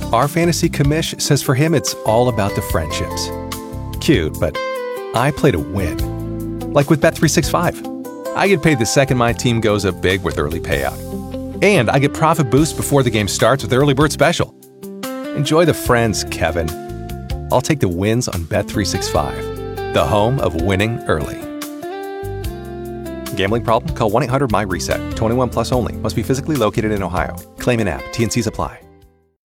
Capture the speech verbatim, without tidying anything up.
Our fantasy commish says for him it's all about the friendships. Cute, but I play to win. Like with Bet three sixty-five. I get paid the second my team goes up big with early payout. And I get profit boost before the game starts with Early Bird Special. Enjoy the friends, Kevin. I'll take the wins on Bet three sixty-five, the home of winning early. Gambling problem? Call one eight hundred M Y RESET. twenty-one plus only. Must be physically located in Ohio. Claim in app. T N Cs apply.